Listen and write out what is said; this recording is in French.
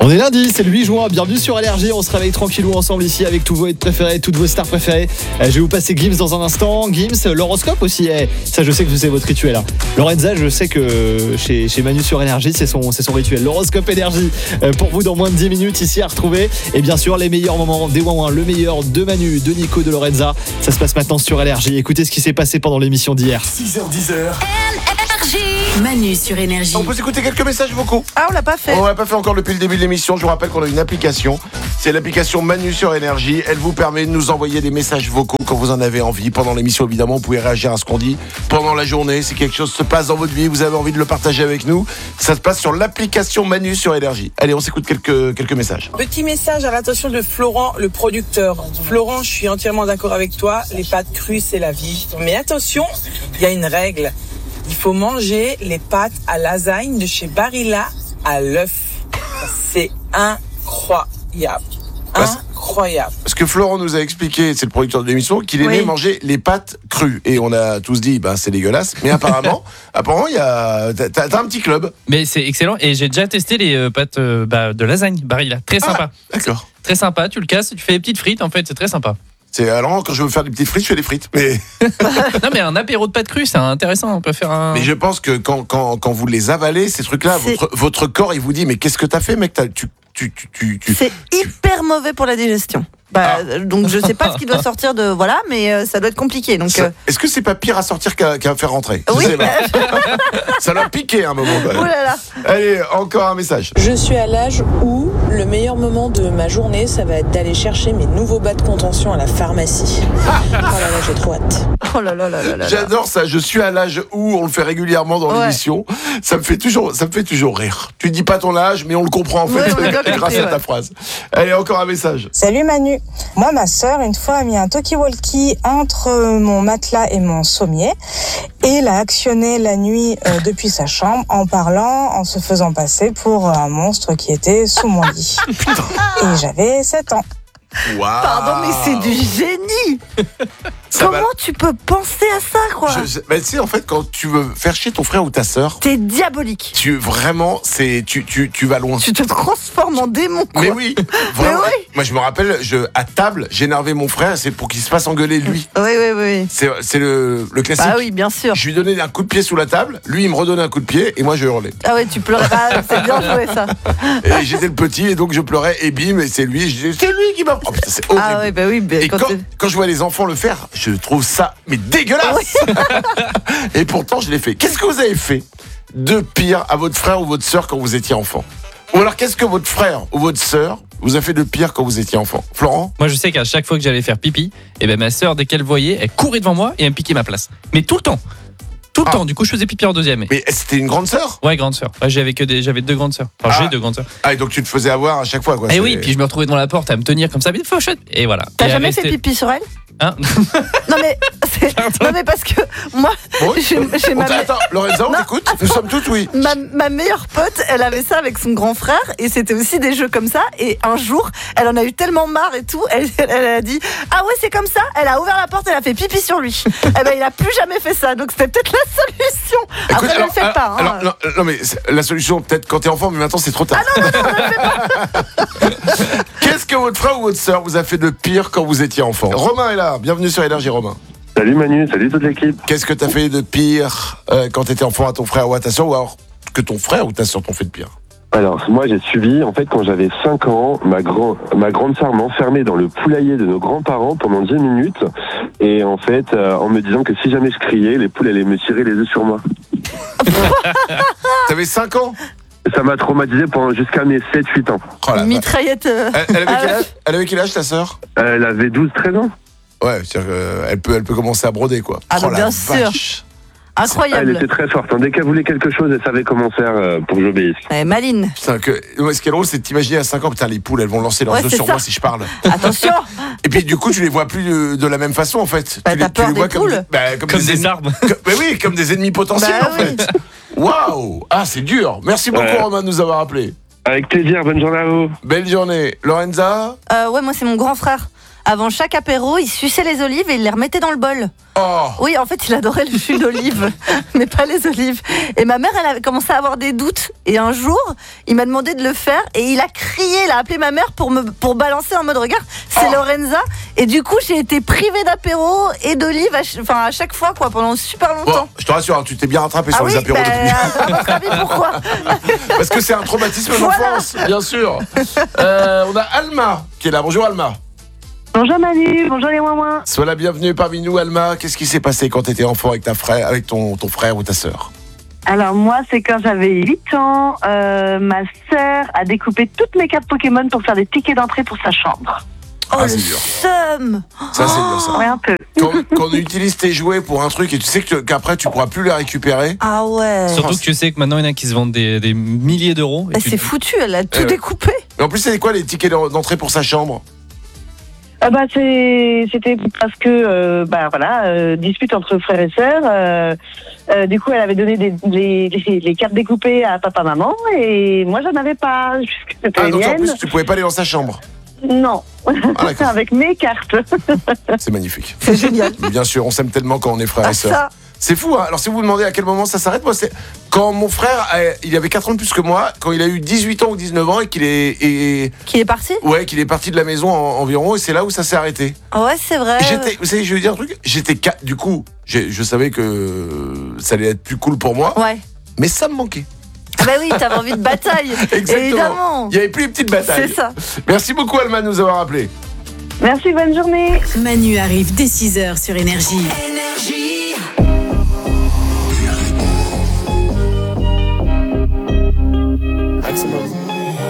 On est lundi, c'est le 8 juin, bienvenue sur LRJ, on se réveille tranquillou ensemble ici avec tous vos hits préférés, toutes vos stars préférées. Je vais vous passer Gims dans un instant, Gims, l'horoscope aussi, ça je sais que c'est votre rituel. Hein. Lorenza, je sais que chez Manu sur LRJ, c'est son rituel. L'horoscope énergie pour vous dans moins de 10 minutes ici à retrouver. Et bien sûr, les meilleurs moments des Ouin-Ouin, le meilleur de Manu, de Nico, de Lorenza. Ça se passe maintenant sur LRJ. Écoutez ce qui s'est passé pendant l'émission d'hier. 6h10. Manu sur Énergie. On peut s'écouter quelques messages vocaux. Ah, on l'a pas fait. On l'a pas fait encore depuis le début de l'émission. Je vous rappelle qu'on a une application. C'est l'application Manu sur Énergie. Elle vous permet de nous envoyer des messages vocaux quand vous en avez envie. Pendant l'émission, évidemment, vous pouvez réagir à ce qu'on dit. Pendant la journée, si quelque chose se passe dans votre vie, vous avez envie de le partager avec nous, ça se passe sur l'application Manu sur Énergie. Allez, on s'écoute quelques messages. Petit message à l'attention de Florent, le producteur. Florent, je suis entièrement d'accord avec toi. Les pâtes crues, c'est la vie. Mais attention, il y a une règle. Il faut manger les pâtes à lasagne de chez Barilla à l'œuf. C'est incroyable. Incroyable. Parce que Florent nous a expliqué, c'est le producteur de l'émission, qu'il aimait manger les pâtes crues. Et on a tous dit, c'est dégueulasse. Mais apparemment, il y a, t'as un petit club. Mais c'est excellent. Et j'ai déjà testé les pâtes de lasagne Barilla. Très sympa. D'accord. Très sympa. Tu le casses, tu fais des petites frites. En fait, c'est très sympa. Alors, quand je veux faire des petites frites, je fais des frites. Mais... non, mais un apéro de pâtes crues, c'est intéressant. On peut faire un. Mais je pense que quand vous les avalez, ces trucs-là, votre corps, il vous dit, mais qu'est-ce que t'as fait, mec? C'est hyper mauvais pour la digestion. Donc je sais pas ce qui doit sortir de mais ça doit être compliqué. Donc est-ce que c'est pas pire à sortir qu'à faire rentrer? Oui. Je sais pas. Ça l'a piqué un moment. Oh là là. Allez, encore un message. Je suis à l'âge où le meilleur moment de ma journée, ça va être d'aller chercher mes nouveaux bas de contention à la pharmacie. Oh là là, j'ai trop hâte. Oh là là là là là. J'adore ça. Je suis à l'âge où on le fait régulièrement dans l'émission. Ça me fait toujours rire. Tu dis pas ton âge, mais on le comprend en fait grâce à ta phrase. Allez, encore un message. Salut Manu. Moi, ma sœur, une fois, a mis un talkie-walkie entre mon matelas et mon sommier et l'a actionné la nuit depuis sa chambre en parlant, en se faisant passer pour un monstre qui était sous mon lit. Et j'avais 7 ans. Wow. Pardon, mais c'est du génie. Comment tu peux penser à ça, quoi? Tu sais, en fait, quand tu veux faire chier ton frère ou ta sœur, t'es diabolique. Tu vas loin. Tu te transformes en démon, quoi. Mais oui, vraiment. Mais oui. Moi, je me rappelle, à table, j'énervais mon frère, c'est pour qu'il se fasse engueuler lui. Oui. C'est le classique. Ah oui, bien sûr. Je lui donnais un coup de pied sous la table, lui il me redonnait un coup de pied et moi je hurlais. Ah ouais, tu pleurais. Ah, c'est bien joué ça. Et j'étais le petit et donc je pleurais et bim, et c'est lui, je disais, c'est lui qui m'a. Oh putain, c'est horrible. Ah ouais, oui. Et quand je vois les enfants le faire, je trouve ça dégueulasse. Oui. Et pourtant je l'ai fait. Qu'est-ce que vous avez fait de pire à votre frère ou votre sœur quand vous étiez enfant? Ou alors qu'est-ce que votre frère ou votre sœur vous a fait de pire quand vous étiez enfant? Florent? Moi, je sais qu'à chaque fois que j'allais faire pipi, ma sœur, dès qu'elle voyait, elle courait devant moi et elle me piquait ma place. Mais tout le temps. Tout le temps. Du coup, je faisais pipi en deuxième. Mais c'était une grande sœur? Ouais, grande sœur. Ouais, j'avais 2 grandes sœurs. Enfin, j'ai 2 grandes sœurs. Ah, et donc tu te faisais avoir à chaque fois, quoi. Et oui, puis je me retrouvais devant la porte à me tenir comme ça, mais fauchette. Et voilà. T'as jamais fait pipi sur elle? Hein? Non mais parce que moi, Attends, Lorenza, on t'écoute. Nous sommes toutes oui. Ma meilleure pote, elle avait ça avec son grand frère et c'était aussi des jeux comme ça. Et un jour, elle en a eu tellement marre et tout, elle a dit ah ouais c'est comme ça. Elle a ouvert la porte, elle a fait pipi sur lui. Il a plus jamais fait ça. Donc c'était peut-être la solution. Après, ne le faites pas. Alors, non mais la solution peut-être quand t'es enfant, mais maintenant c'est trop tard. Ah non, ne le faites pas. Qu'est-ce que votre frère ou votre sœur vous a fait de pire quand vous étiez enfant? Romain est là. Bienvenue sur Énergie, Romain. Salut Manu, salut toute l'équipe. Qu'est-ce que t'as fait de pire quand t'étais enfant à ton frère ou à ta sœur, ou alors que ton frère ou ta sœur t'ont fait de pire? Alors moi j'ai subi, en fait quand j'avais 5 ans, ma grande sœur m'enfermait dans le poulailler de nos grands-parents pendant 10 minutes et en fait en me disant que si jamais je criais, les poules allaient me tirer les œufs sur moi. T'avais 5 ans? Ça m'a traumatisé jusqu'à mes 7-8 ans. Oh la mitraillette. Elle avait quel âge ta sœur? Elle avait 12-13 ans. Ouais, c'est-à-dire qu'elle peut commencer à broder quoi. Ah bah bien sûr. Incroyable. Elle était très forte. Dès qu'elle voulait quelque chose, elle savait comment faire pour que j'obéisse. Elle est maline. Putain, ce qui est drôle, c'est de t'imaginer à 5 ans, putain, les poules, elles vont lancer leurs œufs sur moi si je parle. Attention. Et puis du coup, tu les vois plus de la même façon en fait. T'as peur des poules comme des arbres. Oui, comme des ennemis potentiels en fait. Waouh. Ah, c'est dur. Merci beaucoup Romain de nous avoir appelés. Avec plaisir, bonne journée à vous. Belle journée. Lorenza? Ouais, moi c'est mon grand frère. avant chaque apéro, il suçait les olives et il les remettait dans le bol. Oh. Oui, en fait, il adorait le jus d'olive, mais pas les olives. Et ma mère, elle a commencé à avoir des doutes. Et un jour, il m'a demandé de le faire et il a crié, il a appelé ma mère pour balancer en mode regarde, c'est Lorenza. Et du coup, j'ai été privée d'apéro et d'olive à chaque fois, quoi, pendant super longtemps. Bon, je te rassure, tu t'es bien rattrapé sur les apéros depuis. À votre avis, pourquoi? Parce que c'est un traumatisme d'enfance, bien sûr. On a Alma qui est là. Bonjour Alma. Bonjour Manu, bonjour les moins. Sois la bienvenue parmi nous Alma. Qu'est-ce qui s'est passé quand tu étais enfant avec ton frère ou ta sœur? Alors moi, c'est quand j'avais 8 ans, ma sœur a découpé toutes mes cartes Pokémon pour faire des tickets d'entrée pour sa chambre. Oh, le c'est dur. seum. Ça, c'est dur, ça. Ouais, un peu. Quand on utilise tes jouets pour un truc et tu sais qu'après tu pourras plus les récupérer. Ah ouais. Surtout que tu sais que maintenant il y en a qui se vendent des milliers d'euros. Et c'est foutu, elle a tout découpé. Et en plus, c'est quoi les tickets d'entrée pour sa chambre? C'était parce que dispute entre frères et sœurs. Du coup, elle avait donné les cartes découpées à papa, maman, et moi j'en avais pas. C'était les Donc en miennes. plus, tu pouvais pas aller dans sa chambre. Non, d'accord. avec mes cartes. C'est magnifique. C'est génial. Bien sûr, on s'aime tellement quand on est frères et sœurs. Ça. C'est fou, hein. Alors si vous vous demandez à quel moment ça s'arrête, moi c'est quand mon frère, il avait 4 ans de plus que moi, quand il a eu 18 ans ou 19 ans et qu'il Qui est parti? Ouais, qu'il est parti de la maison environ, et c'est là où ça s'est arrêté. Ouais, c'est vrai. Vous savez, je vais dire un truc, du coup, je savais que ça allait être plus cool pour moi, Ouais. mais ça me manquait. Ah bah oui, t'avais envie de bataille. Exactement. Évidemment. Il n'y avait plus les petites batailles. C'est ça. Merci beaucoup Alma de nous avoir appelés. Merci, bonne journée. Manu arrive dès 6h sur Énergie. Maximum.